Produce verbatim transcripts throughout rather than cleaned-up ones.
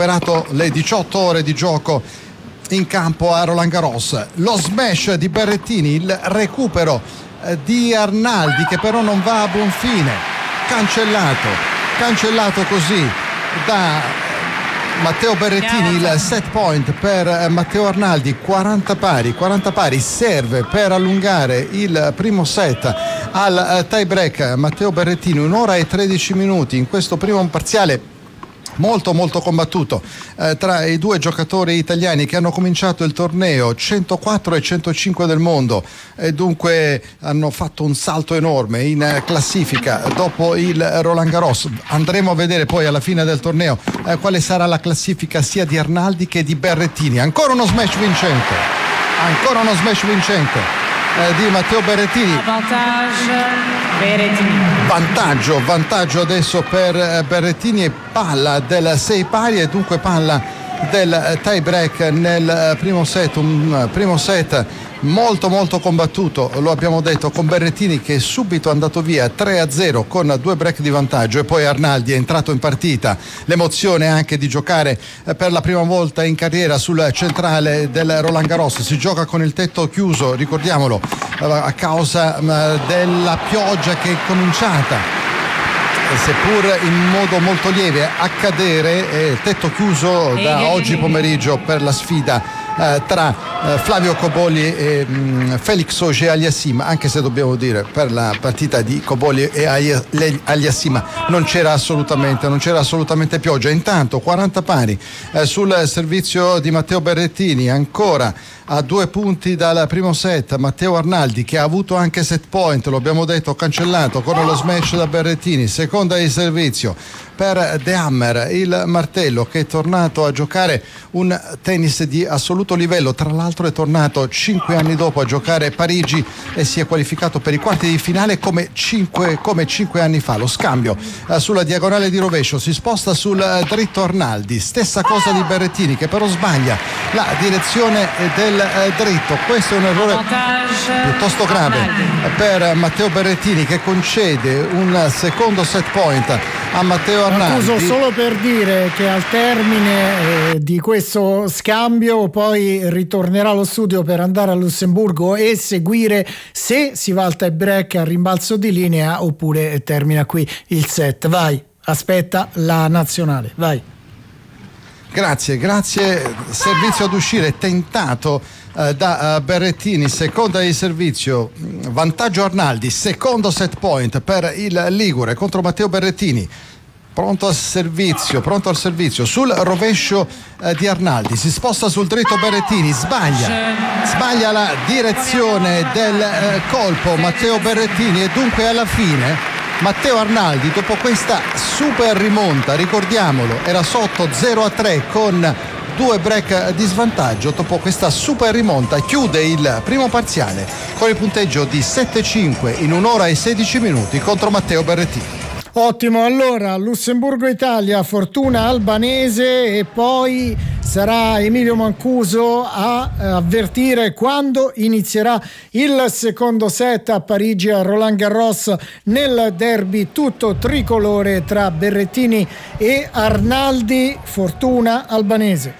superato le diciotto ore di gioco in campo a Roland Garros. Lo smash di Berrettini, il recupero eh, di Arnaldi che però non va a buon fine, cancellato cancellato così da Matteo Berrettini. Il set point per Matteo Arnaldi, quaranta pari quaranta pari, serve per allungare il primo set al tie break. Matteo Berrettini, un'ora e tredici minuti in questo primo parziale molto molto combattuto eh, tra i due giocatori italiani che hanno cominciato il torneo centoquattro e centocinque del mondo e dunque hanno fatto un salto enorme in eh, classifica dopo il Roland Garros. Andremo a vedere poi alla fine del torneo eh, quale sarà la classifica sia di Arnaldi che di Berrettini. Ancora uno smash vincente, ancora uno smash vincente Eh, di Matteo Berrettini. Vantaggio, vantaggio adesso per Berrettini e palla del sei pari e dunque palla del tie break nel primo set, un primo set molto molto combattuto, lo abbiamo detto, con Berrettini che è subito andato via tre a zero con due break di vantaggio e poi Arnaldi è entrato in partita. L'emozione anche di giocare per la prima volta in carriera sul centrale del Roland Garros. Si gioca con il tetto chiuso, ricordiamolo, a causa della pioggia che è cominciata, seppur in modo molto lieve, a cadere. Tetto chiuso da oggi pomeriggio per la sfida eh, tra eh, Flavio Cobolli e mh, Felix Auger-Aliassime, anche se dobbiamo dire per la partita di Cobolli e Aliassime non c'era assolutamente non c'era assolutamente pioggia. Intanto quaranta pari eh, sul servizio di Matteo Berrettini, ancora a due punti dal primo set Matteo Arnaldi che ha avuto anche set point, lo abbiamo detto, cancellato con lo smash da Berrettini. Seconda di servizio per De Hammer, il martello che è tornato a giocare un tennis di assoluto livello, tra l'altro è tornato cinque anni dopo a giocare Parigi e si è qualificato per i quarti di finale come cinque, come cinque anni fa. Lo scambio eh, sulla diagonale di rovescio, si sposta sul eh, dritto Arnaldi, stessa cosa di Berrettini che però sbaglia la direzione del eh, dritto. Questo è un errore piuttosto grave per Matteo Berrettini che concede un secondo set point a Matteo Arnaldi. Accuso solo per dire che al termine eh, di questo scambio poi ritornerà allo studio per andare a Lussemburgo e seguire se si va al tie break a rimbalzo di linea oppure termina qui il set. Vai, aspetta la nazionale, vai. Grazie, grazie. Servizio ad uscire tentato eh, da uh, Berrettini, seconda di servizio, vantaggio Arnaldi, secondo set point per il Ligure contro Matteo Berrettini. Pronto al servizio, pronto al servizio sul rovescio eh, di Arnaldi, si sposta sul dritto Berrettini, sbaglia, sbaglia la direzione del eh, colpo Matteo Berrettini e dunque alla fine Matteo Arnaldi, dopo questa super rimonta, ricordiamolo, era sotto zero a tre con due break di svantaggio, dopo questa super rimonta chiude il primo parziale con il punteggio di sette a cinque in un'ora e sedici minuti contro Matteo Berrettini. Ottimo, allora Lussemburgo-Italia, Fortuna albanese e poi sarà Emilio Mancuso a avvertire quando inizierà il secondo set a Parigi a Roland Garros nel derby tutto tricolore tra Berrettini e Arnaldi. Fortuna albanese.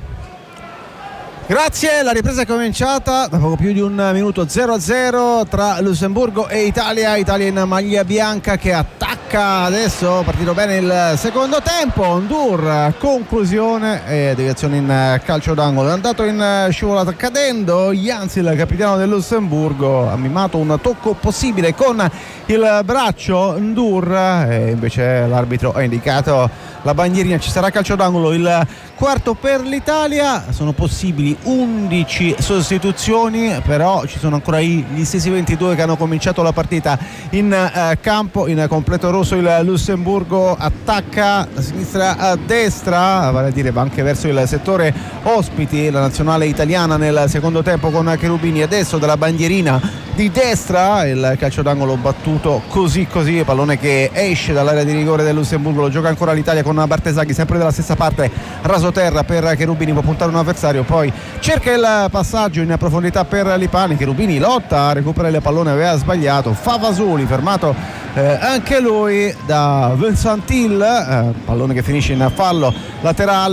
Grazie, la ripresa è cominciata da poco più di un minuto, zero a zero tra Lussemburgo e Italia. Italia in maglia bianca che attacca adesso, partito bene il secondo tempo. Ndour, conclusione e deviazione in calcio d'angolo. È andato in scivolata cadendo. Janzi, il capitano del Lussemburgo, ha mimato un tocco possibile con il braccio Ndour e invece l'arbitro ha indicato la bandierina. Ci sarà calcio d'angolo, il quarto per l'Italia. Sono possibili undici sostituzioni, però ci sono ancora gli stessi ventidue che hanno cominciato la partita in eh, campo. In completo rosso il Lussemburgo attacca da sinistra a destra, vale a dire va anche verso il settore ospiti la nazionale italiana nel secondo tempo con Cherubini. Adesso dalla bandierina di destra il calcio d'angolo battuto così così, pallone che esce dall'area di rigore del Lussemburgo. Lo gioca ancora l'Italia con Bartesaghi, sempre dalla stessa parte, rasoterra per Cherubini, può puntare un avversario, poi cerca il passaggio in profondità per Lipani. Cherubini lotta, recupera il pallone, aveva sbagliato, Favasoli fermato eh, anche lui da Vincent Hill, eh, pallone che finisce in fallo laterale.